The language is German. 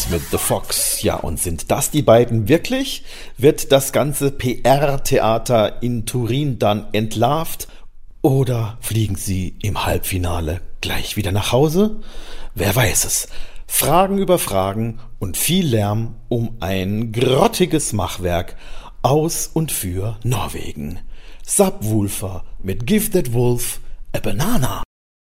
Wolves mit The Fox. Ja, und sind das die beiden wirklich? Wird das ganze PR-Theater in Turin dann entlarvt? Oder fliegen sie im Halbfinale gleich wieder nach Hause? Wer weiß es. Fragen über Fragen und viel Lärm um ein grottiges Machwerk aus und für Norwegen. Subwoofer mit Give That Wolf a Banana.